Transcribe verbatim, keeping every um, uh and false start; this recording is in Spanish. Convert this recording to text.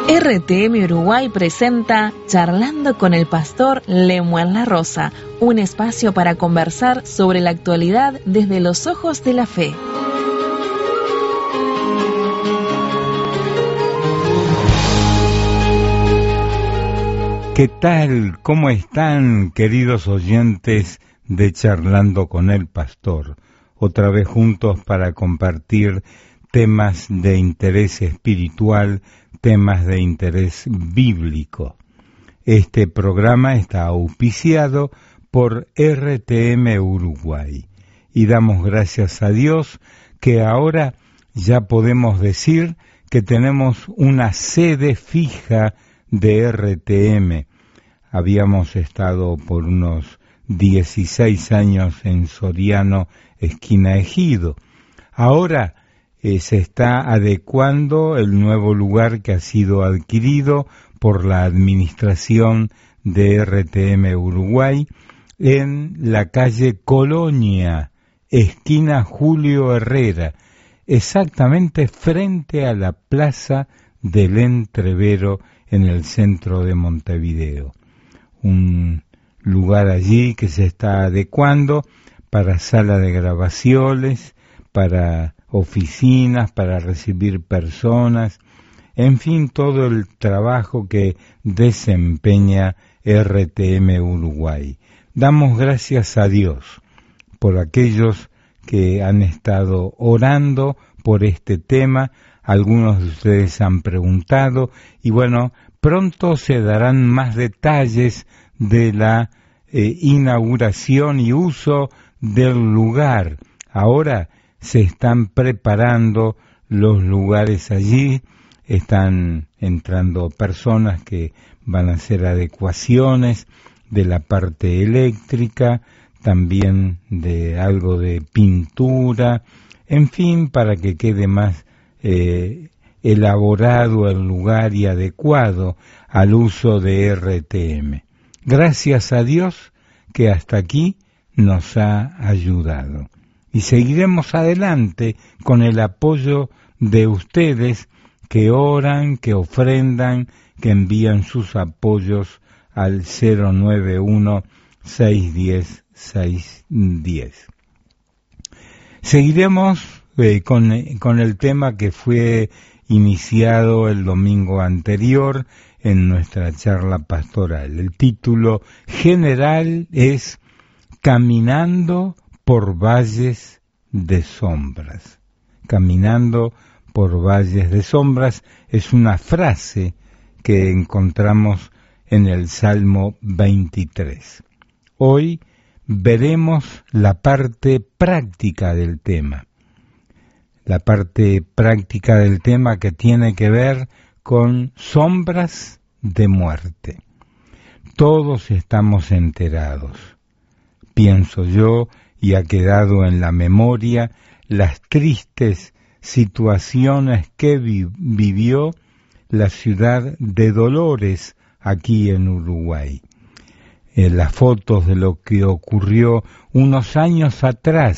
R T M Uruguay presenta Charlando con el pastor Lemuel La Rosa, un espacio para conversar sobre la actualidad desde los ojos de la fe. ¿Qué tal? ¿Cómo están, queridos oyentes de Charlando con el Pastor? Otra vez juntos para compartir temas de interés espiritual, temas de interés bíblico. Este programa está auspiciado por R T M Uruguay y damos gracias a Dios que ahora ya podemos decir que tenemos una sede fija de R T M. Habíamos estado por unos dieciséis años en Soriano, esquina Ejido. Ahora eh, se está adecuando el nuevo lugar que ha sido adquirido por la administración de R T M Uruguay en la calle Colonia, esquina Julio Herrera, exactamente frente a la Plaza del Entrevero en el centro de Montevideo. Un lugar allí que se está adecuando para sala de grabaciones, para oficinas, para recibir personas, en fin, todo el trabajo que desempeña R T M Uruguay. Damos gracias a Dios por aquellos que han estado orando por este tema. Algunos de ustedes han preguntado y bueno, pronto se darán más detalles de la eh, inauguración y uso del lugar. Ahora se están preparando los lugares allí, están entrando personas que van a hacer adecuaciones de la parte eléctrica, también de algo de pintura, en fin, para que quede más eh, elaborado el lugar y adecuado al uso de R T M. Gracias a Dios que hasta aquí nos ha ayudado. Y seguiremos adelante con el apoyo de ustedes que oran, que ofrendan, que envían sus apoyos al cero nueve uno, seis uno cero, seis uno cero. Seguiremos eh, con, con el tema que fue iniciado el domingo anterior en nuestra charla pastoral. El título general es Caminando por valles de sombras. Caminando por valles de sombras es una frase que encontramos en el Salmo veintitrés. Hoy veremos la parte práctica del tema. La parte práctica del tema que tiene que ver con sombras de muerte. Todos estamos enterados, pienso yo, y ha quedado en la memoria las tristes situaciones que vi- vivió la ciudad de Dolores aquí en Uruguay. En las fotos de lo que ocurrió unos años atrás